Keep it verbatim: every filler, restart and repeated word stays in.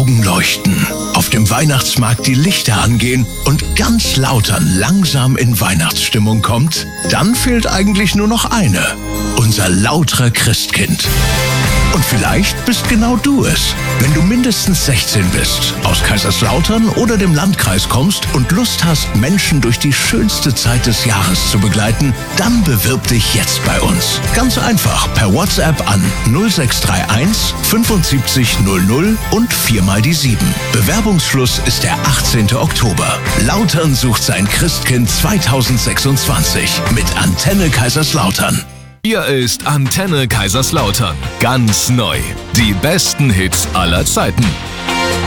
Augen leuchten, auf dem Weihnachtsmarkt die Lichter angehen und ganz Lautern langsam in Weihnachtsstimmung kommt, dann fehlt eigentlich nur noch eine: unser Lauterer Christkind. Und vielleicht bist genau du es. Wenn du mindestens sechzehn bist, aus Kaiserslautern oder dem Landkreis kommst und Lust hast, Menschen durch die schönste Zeit des Jahres zu begleiten, dann bewirb dich jetzt bei uns. Ganz einfach per WhatsApp an null sechs drei eins fünfundsiebzig null null und viermal die sieben. Bewerbungsschluss ist der achtzehnten Oktober. Lautern sucht sein Christkind zweitausendsechsundzwanzig mit Antenne Kaiserslautern. Hier ist Antenne Kaiserslautern. Ganz neu. Die besten Hits aller Zeiten.